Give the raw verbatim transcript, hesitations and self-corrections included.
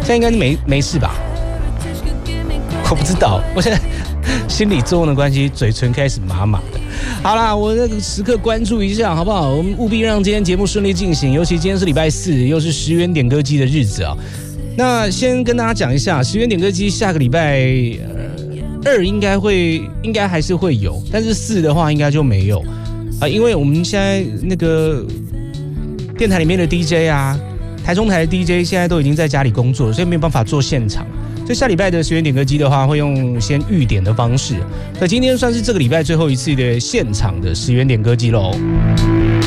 在应该是没没事吧？我不知道，我现在心理作用的关系，嘴唇开始麻麻的。好啦，我这个时刻关注一下，好不好？我们务必让今天节目顺利进行，尤其今天是礼拜四，又是十元点歌机的日子啊。那先跟大家讲一下，十元点歌机下个礼拜呃二应该会，应该还是会有，但是四的话应该就没有啊，因为我们现在那个电台里面的 D J 啊，台中台的 D J 现在都已经在家里工作，所以没有办法做现场。所以下礼拜的十元点歌机的话，会用先预点的方式。所以今天算是这个礼拜最后一次的现场的十元点歌机喽。